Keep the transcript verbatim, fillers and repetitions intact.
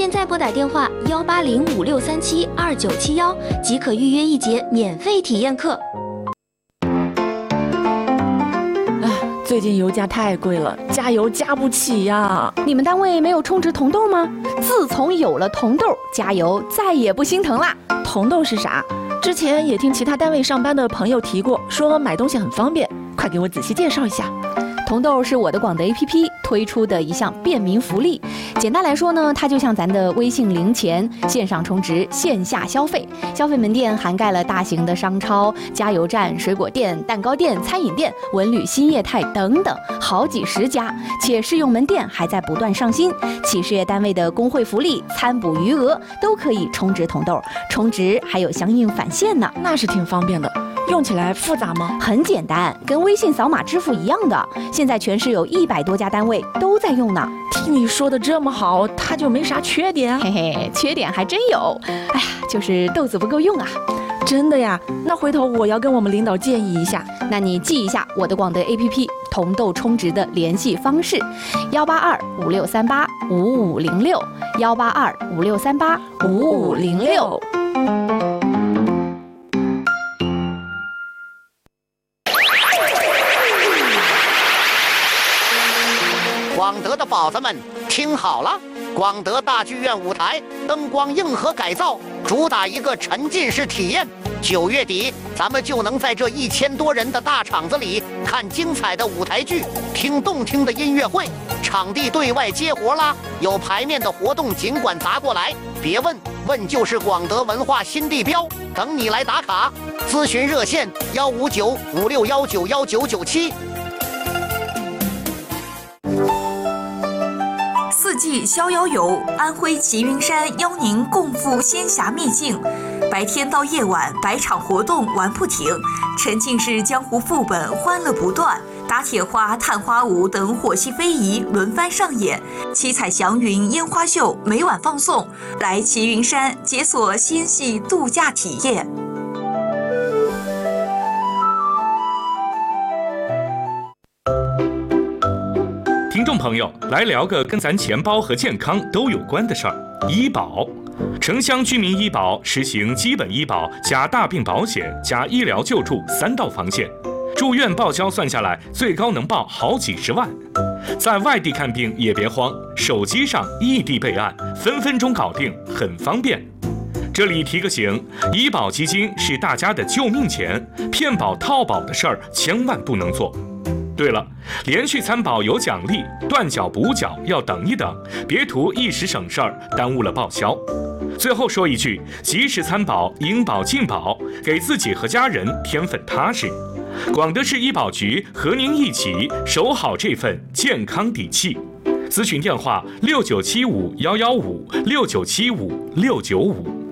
现在拨打电话幺八零五六三七二九七幺即可预约一节免费体验课。 最近油价太贵了，加油加不起呀！ 你们单位没有充值铜豆吗？自从有了铜豆，加油再也不心疼啦。 铜豆是啥？之前也听其他单位上班的朋友提过，说买东西很方便，快给我仔细介绍一下。 铜豆是我的广德 A P P 推出的一项便民福利。简单来说呢，它就像咱的微信零钱，线上充值，线下消费。消费门店涵盖了大型的商超、加油站、水果店、蛋糕店、餐饮店、文旅新业态等等，好几十家。且试用门店还在不断上新，企事业单位的工会福利、餐补余额都可以充值铜豆，充值还有相应返现呢。 那是挺方便的。用起来复杂吗？ 很简单，跟微信扫码支付一样的。现在全市有一百多家单位都在用呢。 听你说的这么好，它就没啥缺点？ 嘿嘿，缺点还真有。哎呀，就是豆子不够用啊。 真的呀？那回头我要跟我们领导建议一下。 那你记一下我的广德 A P P 铜豆充值的联系方式：幺八二五六三八五五零六，幺八二五六三八五五零六。 广德的宝子们听好了，广德大剧院舞台灯光硬核改造，主打一个沉浸式体验。九月底，咱们就能在这一千多人的大场子里看精彩的舞台剧，听动听的音乐会。场地对外接活啦，有排面的活动尽管砸过来，别问问就是广德文化新地标，等你来打卡。咨询热线幺五九五六幺九幺九九七。 四季逍遥游，安徽齐云山邀您共赴仙侠秘境，白天到夜晚百场活动玩不停，沉浸式江湖副本欢乐不断，打铁花、探花舞等火系非遗轮番上演，七彩祥云烟花秀每晚放送，来齐云山解锁仙系度假体验。 听众朋友，来聊个跟咱钱包和健康都有关的事儿。医保，城乡居民医保实行基本医保加大病保险加医疗救助三道防线，住院报销算下来最高能报好几十万。在外地看病也别慌，手机上异地备案，分分钟搞定，很方便。这里提个醒，医保基金是大家的救命钱，骗保套保的事儿千万不能做。对了，连续参保有奖励，断缴补缴要等一等，别图一时省事儿，耽误了报销。最后说一句，及时参保，应保尽保，给自己和家人添份踏实。广德市医保局和您一起守好这份健康底气。咨询电话六九七五幺幺五六九七五六九五。